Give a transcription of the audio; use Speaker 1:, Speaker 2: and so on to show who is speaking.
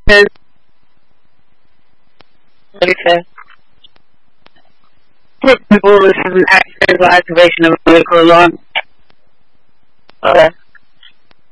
Speaker 1: Okay. People, this is an activation of a medical alarm. Okay.